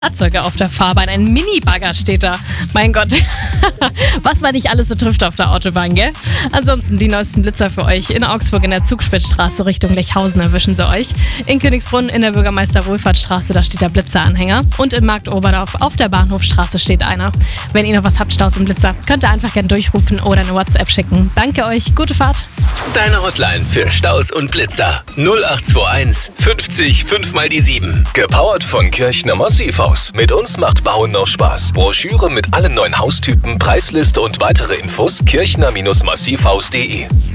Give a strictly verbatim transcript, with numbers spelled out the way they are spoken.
Fahrzeuge auf der Fahrbahn. Ein Mini-Bagger steht da. Mein Gott, was man nicht alles so trifft auf der Autobahn, gell? Ansonsten die neuesten Blitzer für euch. In Augsburg in der Zugspitzstraße Richtung Lechhausen erwischen sie euch. In Königsbrunn in der Bürgermeister-Wohlfahrtsstraße, da steht der Blitzeranhänger. Und in Marktoberdorf auf der Bahnhofstraße steht einer. Wenn ihr noch was habt, Staus und Blitzer, könnt ihr einfach gern durchrufen oder eine WhatsApp schicken. Danke euch, gute Fahrt. Deine Hotline für Staus und Blitzer. null acht zwei eins fünfzig fünf mal die sieben. Gepowert von Kirchner Massivhaus. Mit uns macht Bauen noch Spaß. Broschüre mit allen neuen Haustypen, Preisliste und weitere Infos kirchner Bindestrich massivhaus punkt de.